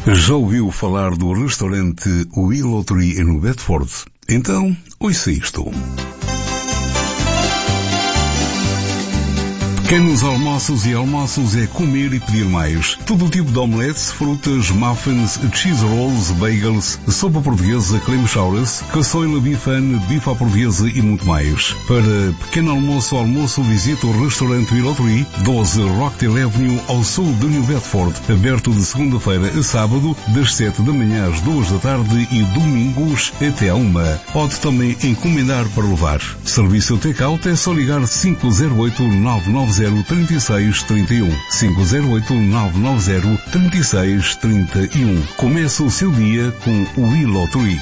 Já ouviu falar do restaurante Willow Tree no Bedford? Então, ouça isto. Pequenos almoços e almoços é comer e pedir mais. Todo tipo de omeletes, frutas, muffins, cheese rolls, bagels, sopa portuguesa, creme chowers, caçoila bifana, bife à portuguesa e muito mais. Para pequeno almoço, visite o restaurante Willow Tree, 12 Rockdale Avenue, ao sul de New Bedford, aberto de segunda-feira a sábado, das 7 da manhã às 2 da tarde e domingos até à 1. Pode também encomendar para levar. Serviço take-out é só ligar 508-990-3631. 508-990-3631. Começa o seu dia com o Willow Tree.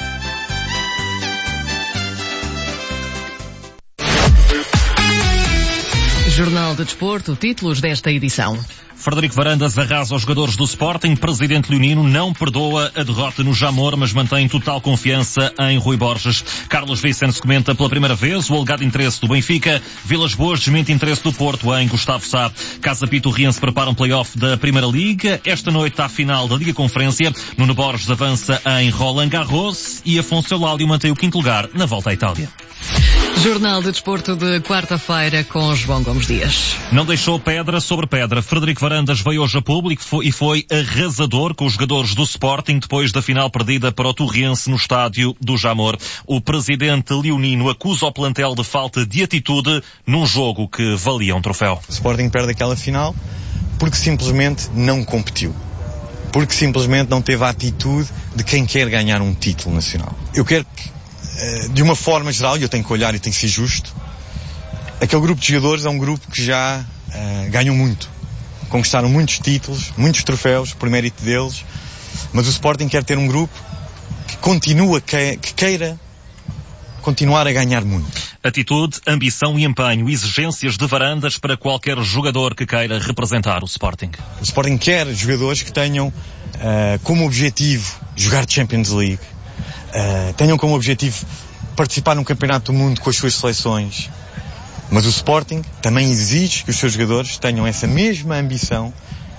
Jornal de Desporto, títulos desta edição. Frederico Varandas arrasa aos jogadores do Sporting. Presidente leonino não perdoa a derrota no Jamor, mas mantém total confiança em Rui Borges. Carlos Vicente comenta pela primeira vez o alegado interesse do Benfica. Vilas Boas desmente interesse do Porto em Gustavo Sá. Casa Pito Riense prepara um play-off da Primeira Liga. Esta noite há a final da Liga Conferência. Nuno Borges avança em Roland Garros e Afonso Eulálio mantém o quinto lugar na volta à Itália. Jornal de Desporto de quarta-feira com João Gomes Dias. Não deixou pedra sobre pedra. Frederico Varandas veio hoje a público e foi arrasador com os jogadores do Sporting depois da final perdida para o Torriense no estádio do Jamor. O presidente leonino acusa o plantel de falta de atitude num jogo que valia um troféu. O Sporting perde aquela final porque simplesmente não competiu. Porque simplesmente não teve a atitude de quem quer ganhar um título nacional. Eu quero que, de uma forma geral, e eu tenho que olhar e tenho que ser justo, aquele grupo de jogadores é um grupo que já ganham muito. Conquistaram muitos títulos, muitos troféus, por mérito deles, mas o Sporting quer ter um grupo que continua, que queira continuar a ganhar muito. Atitude, ambição e empenho, exigências de Varandas para qualquer jogador que queira representar o Sporting. O Sporting quer jogadores que tenham como objetivo jogar Champions League, tenham como objetivo participar num campeonato do mundo com as suas seleções, mas o Sporting também exige que os seus jogadores tenham essa mesma ambição,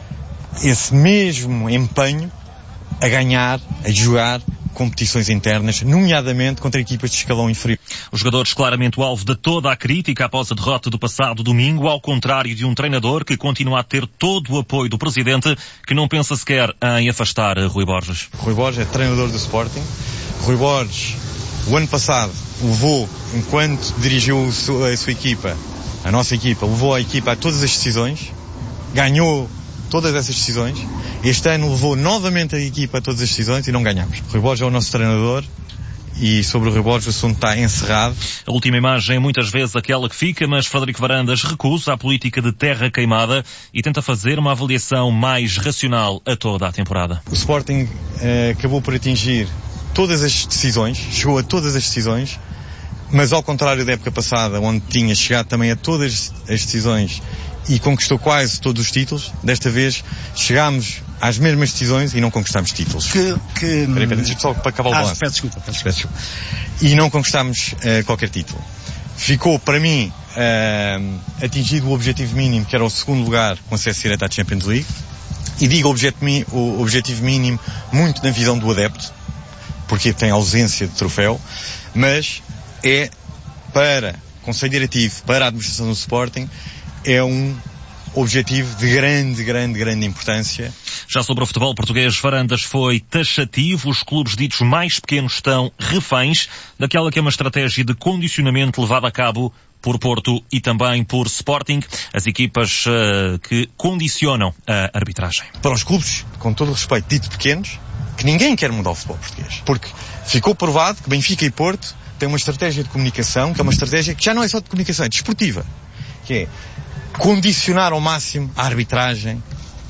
esse mesmo empenho a ganhar, a jogar competições internas, nomeadamente contra equipas de escalão inferior. Os jogadores claramente o alvo de toda a crítica após a derrota do passado domingo, ao contrário de um treinador que continua a ter todo o apoio do presidente, que não pensa sequer em afastar Rui Borges. Rui Borges é treinador do Sporting. Rui Borges, o ano passado, levou, enquanto dirigiu a sua equipa, a nossa equipa, levou a equipa a todas as decisões, ganhou todas essas decisões. Este ano levou novamente a equipa a todas as decisões e não ganhamos. Rui Borges é o nosso treinador e sobre o Rui Borges o assunto está encerrado. A última imagem é muitas vezes aquela que fica, mas Frederico Varandas recusa a política de terra queimada e tenta fazer uma avaliação mais racional a toda a temporada. O Sporting acabou por atingir todas as decisões, chegou a todas as decisões, mas ao contrário da época passada, onde tinha chegado também a todas as decisões e conquistou quase todos os títulos, desta vez chegámos às mesmas decisões e não conquistámos títulos. Peraí, só para acabar o balanço. Peço desculpa. E não conquistámos qualquer título. Ficou, para mim, atingido o objetivo mínimo, que era o segundo lugar com acesso direto à Champions League. E digo o objetivo mínimo muito na visão do adepto, porque tem ausência de troféu, mas é para o Conselho Diretivo, para a administração do Sporting, é um objetivo de grande importância. Já sobre o futebol português, Varandas foi taxativo. Os clubes ditos mais pequenos estão reféns daquela que é uma estratégia de condicionamento levada a cabo por Porto e também por Sporting, as equipas que condicionam a arbitragem. Para os clubes, com todo o respeito, dito pequenos, que ninguém quer mudar o futebol português. Porque ficou provado que Benfica e Porto têm uma estratégia de comunicação, que é uma estratégia que já não é só de comunicação, é desportiva, que é condicionar ao máximo a arbitragem,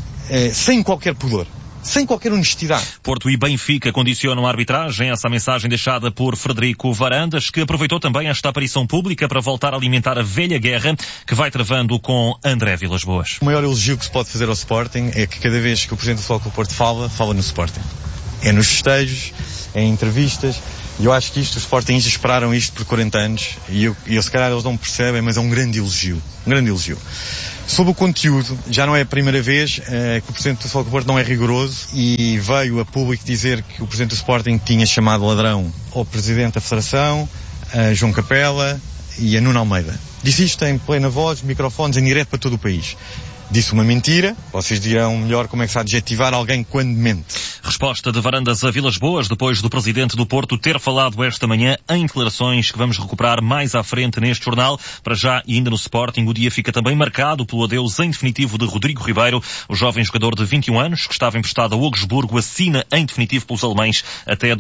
sem qualquer pudor, sem qualquer honestidade. Porto e Benfica condicionam a arbitragem, essa mensagem deixada por Frederico Varandas, que aproveitou também esta aparição pública para voltar a alimentar a velha guerra que vai travando com André Vilas Boas. O maior elogio que se pode fazer ao Sporting é que cada vez que o Presidente do Futebol Clube do Porto fala no Sporting. É nos festejos, é em entrevistas, e eu acho que os Sportingistas esperaram isto por 40 anos, e eu se calhar eles não percebem, mas é um grande elogio. Sobre o conteúdo, já não é a primeira vez que o Presidente do Futebol Clube do Porto não é rigoroso e veio a público dizer que o Presidente do Sporting tinha chamado ladrão ao Presidente da Federação, a João Capela e a Nuno Almeida. Disse isto em plena voz, microfones em direto para todo o país. Disse uma mentira, vocês dirão melhor como é que se há de adjetivar alguém quando mente. Resposta de Varandas a Vilas Boas, depois do Presidente do Porto ter falado esta manhã em declarações que vamos recuperar mais à frente neste jornal. Para já, e ainda no Sporting, o dia fica também marcado pelo adeus em definitivo de Rodrigo Ribeiro. O jovem jogador de 21 anos, que estava emprestado a Augsburgo, assina em definitivo pelos alemães até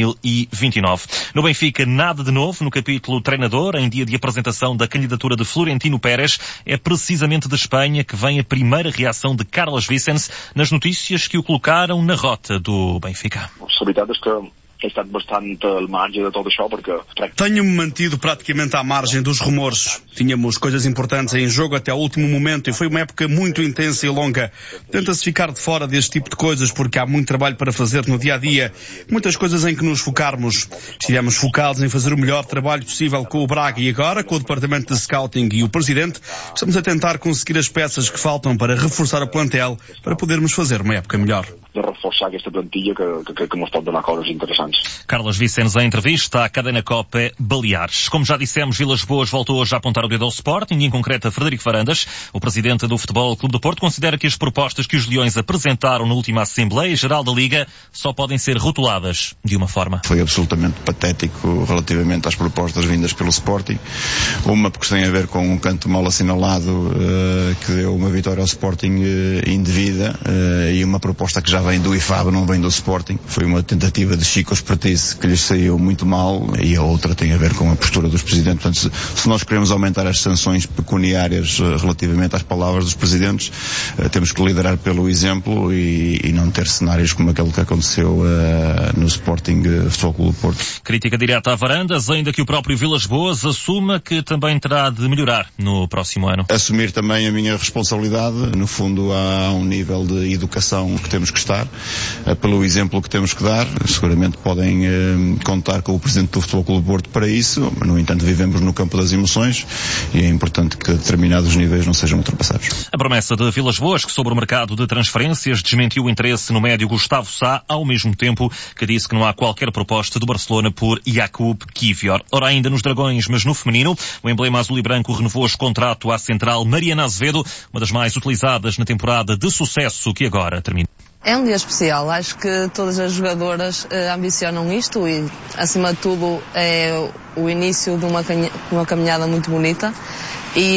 2029. No Benfica, nada de novo no capítulo treinador. Em dia de apresentação da candidatura de Florentino Pérez, é precisamente de Espanha que vem a primeira reação de Carlos Vicens nas notícias que o colocaram na rota do Benfica. A veritat és que he estat bastante al marge de tot això porque... Tenho-me mantido praticamente à margem dos rumores. Tínhamos coisas importantes em jogo até o último momento e foi uma época muito intensa e longa. Tenta-se ficar de fora deste tipo de coisas porque há muito trabalho para fazer no dia-a-dia. Muitas coisas em que nos focarmos. Estivemos focados em fazer o melhor trabalho possível com o Braga e agora, com o departamento de scouting e o Presidente, estamos a tentar conseguir as peças que faltam para reforçar o plantel para podermos fazer uma época melhor. De reforçar aquesta plantilla que nos pot donar coisas interessantes. Carlos Vicens em entrevista à cadena COPE Baleares. Como já dissemos, Vilas Boas voltou hoje a apontar o dedo ao Sporting, e em concreto a Frederico Varandas. O presidente do Futebol Clube do Porto considera que as propostas que os Leões apresentaram na última Assembleia Geral da Liga só podem ser rotuladas de uma forma. Foi absolutamente patético relativamente às propostas vindas pelo Sporting. Uma porque tem a ver com um canto mal assinalado que deu uma vitória ao Sporting indevida e uma proposta que já vem do IFAB, não vem do Sporting. Foi uma tentativa de Chico Espartice que lhes saiu muito mal e a outra tem a ver com a postura dos presidentes. Portanto, se nós queremos aumentar as sanções pecuniárias relativamente às palavras dos presidentes, temos que liderar pelo exemplo e não ter cenários como aquele que aconteceu no Sporting Futebol Clube do Porto. Crítica direta a Varandas, ainda que o próprio Vilas Boas assuma que também terá de melhorar no próximo ano. Assumir também a minha responsabilidade. No fundo, há um nível de educação que temos que estar, pelo exemplo que temos que dar. Seguramente podem contar com o Presidente do Futebol Clube do Porto para isso. No entanto, vivemos no campo das emoções e é importante que determinados níveis não sejam ultrapassados. A promessa de Vilas Boas, que sobre o mercado de transferências desmentiu o interesse no médio Gustavo Sá, ao mesmo tempo que disse que não há qualquer proposta do Barcelona por Jakub Kiwior. Ora, ainda nos Dragões, mas no feminino, o emblema azul e branco renovou o contrato à central Mariana Azevedo, uma das mais utilizadas na temporada de sucesso que agora termina. É um dia especial, acho que todas as jogadoras ambicionam isto e, acima de tudo, é o início de uma caminhada muito bonita e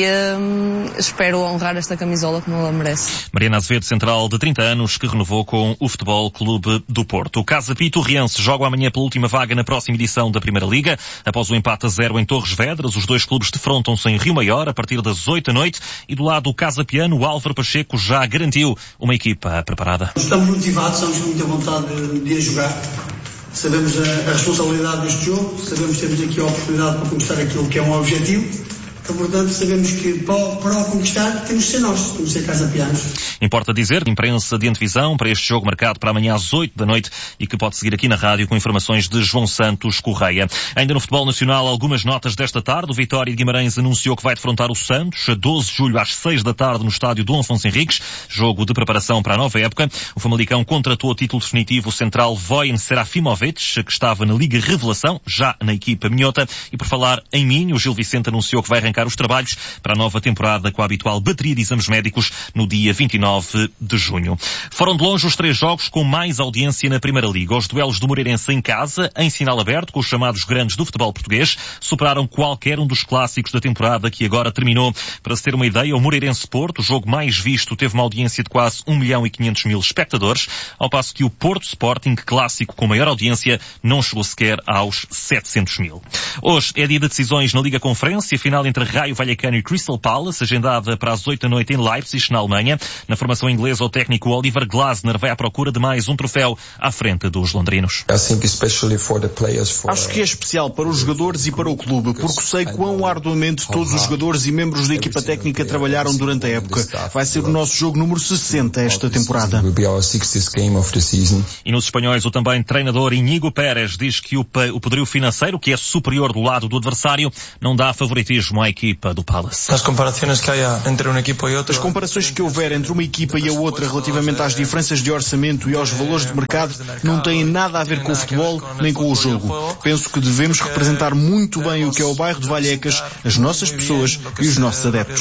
espero honrar esta camisola como ela merece. Mariana Azevedo, central de 30 anos, que renovou com o Futebol Clube do Porto. O Casa Pia e Torriense jogam amanhã pela última vaga na próxima edição da Primeira Liga. Após o empate a 0 em Torres Vedras, os dois clubes defrontam-se em Rio Maior a partir das 8 da noite e do lado do Casa Piano, o Álvaro Pacheco já garantiu uma equipa preparada. Estamos motivados, estamos com muita vontade de jogar. Sabemos a responsabilidade deste jogo, sabemos que temos aqui a oportunidade para conquistar aquilo que é um objetivo. Então, portanto, sabemos que para o conquistar temos de ser nós, temos de ser Casa Pianos. Importa dizer, imprensa de antevisão para este jogo marcado para amanhã às 8 da noite e que pode seguir aqui na rádio com informações de João Santos Correia. Ainda no futebol nacional, algumas notas desta tarde. O Vitória de Guimarães anunciou que vai defrontar o Santos a 12 de julho às 6 da tarde no estádio Dom Afonso Henriques, jogo de preparação para a nova época. O Famalicão contratou a título definitivo o central Vojen Serafimovic, que estava na Liga Revelação, já na equipa minhota. E por falar em Minho, o Gil Vicente anunciou que vai arrancar os trabalhos para a nova temporada com a habitual bateria de exames médicos no dia 29 de junho. Foram de longe os 3 jogos com mais audiência na Primeira Liga. Os duelos do Moreirense em casa, em sinal aberto, com os chamados grandes do futebol português, superaram qualquer um dos clássicos da temporada que agora terminou. Para se ter uma ideia, o Moreirense-Porto, o jogo mais visto, teve uma audiência de quase 1.500.000 espectadores, ao passo que o Porto-Sporting, clássico com maior audiência, não chegou sequer aos 700.000. Hoje é dia de decisões na Liga Conferência, final entre Raio Vallecano e Crystal Palace, agendada para as 8 da noite em Leipzig, na Alemanha. Na formação inglesa, o técnico Oliver Glasner vai à procura de mais um troféu à frente dos londrinos. Acho que é especial para os jogadores e para o clube, porque sei quão arduamente todos os jogadores e membros da equipa técnica trabalharam durante a época. Vai ser o nosso jogo número 60 esta temporada. E nos espanhóis, o também treinador Íñigo Pérez diz que o poderio financeiro, que é superior do lado do adversário, não dá favoritismo à equipa do Palace. As comparações que houver entre uma equipa e a outra relativamente às diferenças de orçamento e aos valores de mercado não têm nada a ver com o futebol nem com o jogo. Penso que devemos representar muito bem o que é o bairro de Vallecas, as nossas pessoas e os nossos adeptos.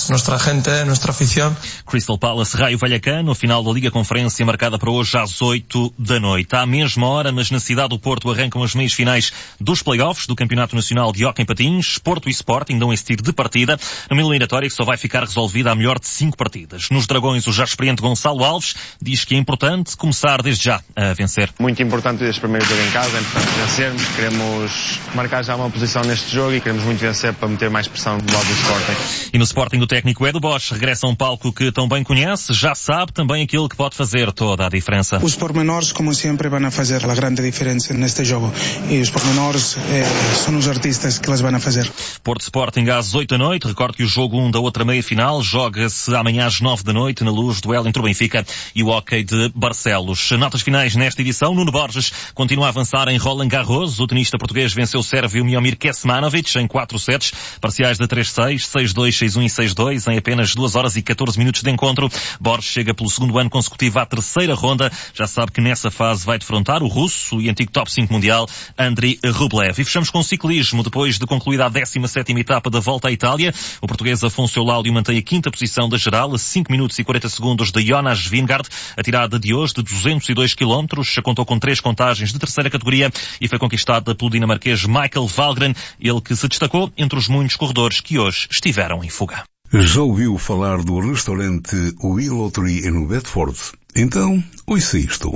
Crystal Palace Raio Vallecano, final da Liga Conferência marcada para hoje às 8 da noite. À mesma hora, mas na cidade do Porto, arrancam as meias finais dos play-offs do Campeonato Nacional de Hóquei em Patins. Porto e Sporting dão esse tiro de partida numa eliminatória que só vai ficar resolvida a melhor de 5 partidas. Nos Dragões, o já experiente Gonçalo Alves diz que é importante começar desde já a vencer. Muito importante este primeiro jogo em casa, é importante vencermos, queremos marcar já uma posição neste jogo e queremos muito vencer para meter mais pressão do lado do Sporting. E no Sporting, o técnico Edu Bosch regressa a um palco que tão bem conhece, já sabe também aquilo que pode fazer toda a diferença. Os pormenores, como sempre, vão fazer a grande diferença neste jogo. E os pormenores são os artistas que eles vão fazer. Porto Sporting às 8 da noite. Recordo que o jogo 1 da outra meia-final joga-se amanhã às 9 da noite na Luz, duelo entre o Benfica e o Hóquei de Barcelos. Notas finais nesta edição. Nuno Borges continua a avançar em Roland Garros. O tenista português venceu o sérvio Miomir Kecmanovic em 4 sets, parciais de 3-6, 6-2, 6-1 e 6-2 em apenas 2 horas e 14 minutos de encontro. Borges chega pelo segundo ano consecutivo à terceira ronda. Já sabe que nessa fase vai defrontar o russo e antigo top 5 mundial Andriy Rublev. E fechamos com ciclismo. Depois de concluída a 17ª etapa da Volta à Itália, o português Afonso Eulaúdio mantém a 5ª posição da geral, a 5 minutos e 40 segundos de Jonas Vingegaard. A tirada de hoje de 202 km contou com 3 contagens de terceira categoria e foi conquistada pelo dinamarquês Michael Valgren, ele que se destacou entre os muitos corredores que hoje estiveram em fuga. Já ouviu falar do restaurante Willow Tree em Bedford? Então, ouça isto.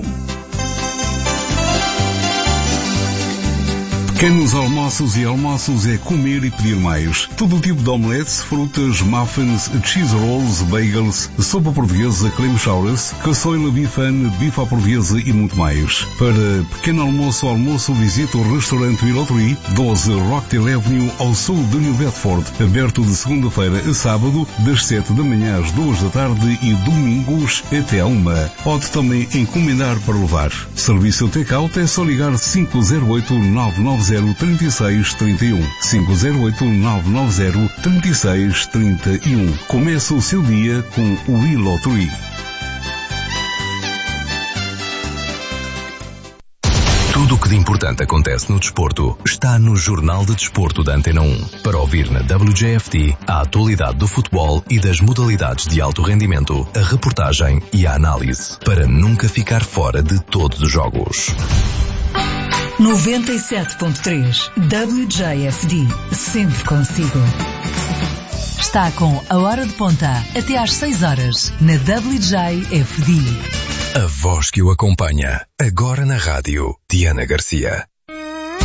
Pequenos almoços e almoços é comer e pedir mais. Todo tipo de omeletes, frutas, muffins, cheese rolls, bagels, sopa portuguesa, creme chowers, caçoila bifane, bife à portuguesa e muito mais. Para pequeno almoço ou almoço, visite o restaurante Willow Tree, 12 Rockdale Avenue, ao sul de New Bedford, aberto de segunda-feira a sábado, das 7 da manhã às 2 da tarde e domingos até à 1. Pode também encomendar para levar. Serviço take-out é só ligar 508-990-3631. 508-990-3631. Começa o seu dia com o Willow Tree. Tudo o que de importante acontece no desporto está no Jornal de Desporto da Antena 1. Para ouvir na WJFT a atualidade do futebol e das modalidades de alto rendimento, a reportagem e a análise, para nunca ficar fora de todos os jogos. 97.3 WJFD, sempre consigo. Está com a hora de ponta até às 6 horas na WJFD. A voz que o acompanha, agora na rádio, Diana Garcia.